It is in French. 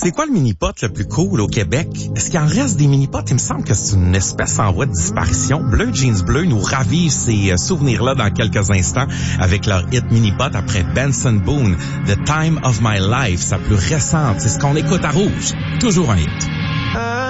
C'est quoi le mini-pot le plus cool au Québec? Est-ce qu'il en reste des mini-pots? Il me semble que c'est une espèce en voie de disparition. Bleu Jeans Bleu nous ravive ces souvenirs-là dans quelques instants avec leur hit mini-pot après Benson Boone, The Time of My Life, sa plus récente. C'est ce qu'on écoute à Rouge. Toujours un hit.